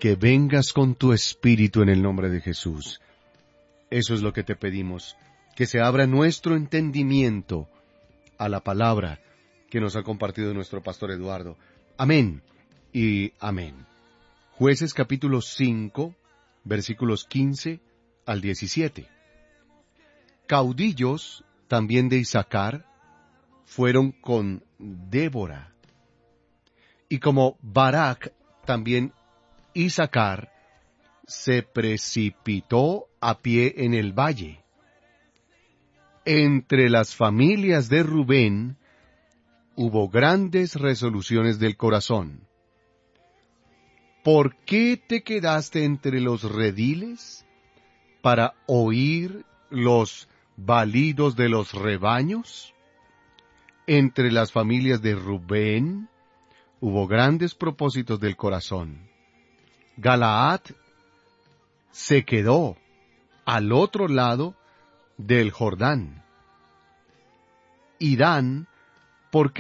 que vengas con tu Espíritu en el nombre de Jesús. Eso es lo que te pedimos, que se abra nuestro entendimiento a la palabra que nos ha compartido nuestro pastor Eduardo. Amén y amén. Jueces capítulo 5, versículos 15 al 17. Caudillos también de Isaacar fueron con Débora. Y como Barak, también Isaacar se precipitó a pie en el valle. Entre las familias de Rubén hubo grandes resoluciones del corazón. ¿Por qué te quedaste entre los rediles para oír los balidos de los rebaños? Entre las familias de Rubén hubo grandes propósitos del corazón. Galaad se quedó al otro lado del Jordán. Y Dan, ¿por qué